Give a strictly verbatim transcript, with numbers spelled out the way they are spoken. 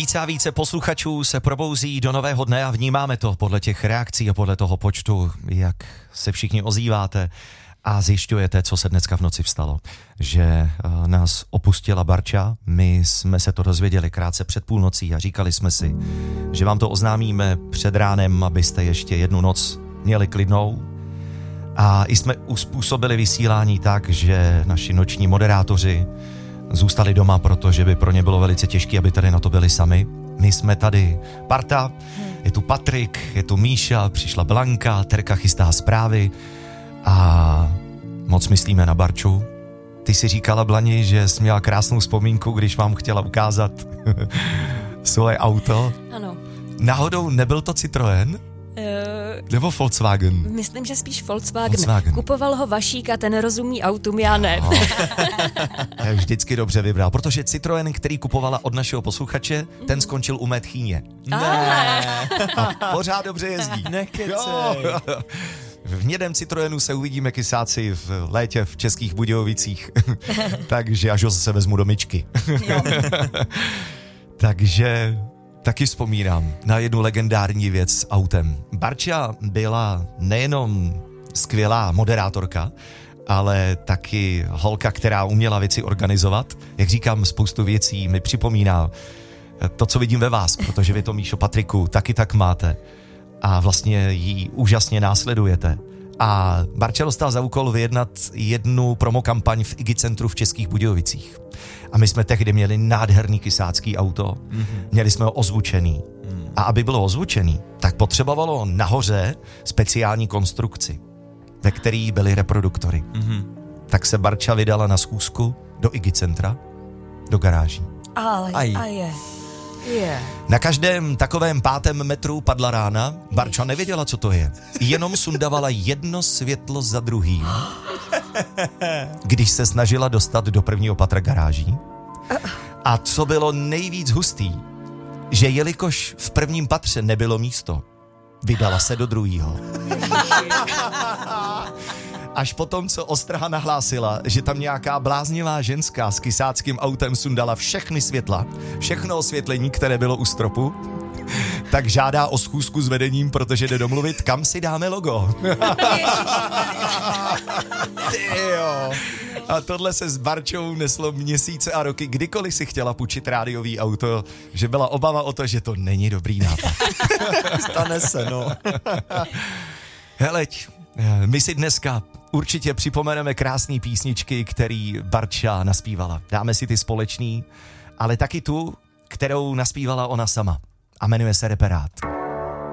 Více a více posluchačů se probouzí do nového dne a vnímáme to podle těch reakcí a podle toho počtu, jak se všichni ozýváte a zjišťujete, co se dneska v noci vstalo. Že uh, nás opustila Barča, my jsme se to dozvěděli krátce před půlnocí a říkali jsme si, že vám to oznámíme před ránem, abyste ještě jednu noc měli klidnou. A i jsme uspůsobili vysílání tak, že naši noční moderátoři zůstali doma, protože by pro ně bylo velice těžké, aby tady na to byli sami. My jsme tady parta, je tu Patrik, je tu Míša, přišla Blanka, Terka chystá zprávy a moc myslíme na Barču. Ty si říkala, Blani, že jsi měla krásnou vzpomínku, když vám chtěla ukázat svoje auto. Ano. Náhodou nebyl to Citroën? Uh, Nebo Volkswagen? Myslím, že spíš Volkswagen. Volkswagen. Kupoval ho Vašík a ten rozumí autům, já ne. No. Já vždycky dobře vybral, protože Citroën, který kupovala od našeho posluchače, ten skončil u mé tchýně. Ne. A pořád dobře jezdí. Nekecej. V hnědém Citroenu se uvidíme, kysáci, v létě v Českých Budějovicích. Takže až ho zase vezmu do myčky. Takže taky vzpomínám na jednu legendární věc s autem. Barča byla nejenom skvělá moderátorka, ale taky holka, která uměla věci organizovat. Jak říkám, spoustu věcí mi připomíná to, co vidím ve vás, protože vy to, Míšo, Patriku, taky tak máte. A vlastně ji úžasně následujete. A Barča dostala za úkol vyjednat jednu promokampaň v I G I centru v Českých Budějovicích. A my jsme tehdy měli nádherný kysácký auto, mm-hmm. měli jsme ho ozvučený. Mm. A aby bylo ozvučený, tak potřebovalo nahoře speciální konstrukci, ve který byly reproduktory. Mm-hmm. Tak se Barča vydala na schůzku do I G I centra, do garáží. Ale, Aj. a je. Yeah. Na každém takovém pátém metru padla rána, Barča nevěděla, co to je. Jenom sundavala jedno světlo za druhým, když se snažila dostat do prvního patra garáží. A co bylo nejvíc hustý, že jelikož v prvním patře nebylo místo, vydala se do druhého. Až potom, co ostraha nahlásila, že tam nějaká bláznivá ženská s kysáckým autem sundala všechny světla, všechno osvětlení, které bylo u stropu, tak žádá o schůzku s vedením, protože jde domluvit, kam si dáme logo. Tyjo. A tohle se s Barčou neslo měsíce a roky, kdykoliv si chtěla půjčit rádiový auto, že byla obava o to, že to není dobrý nápad. Stane se, no. Heleď, my si dneska určitě připomeneme krásné písničky, který Barča naspívala. Dáme si ty společný, ale taky tu, kterou naspívala ona sama. A jmenuje se Reperát.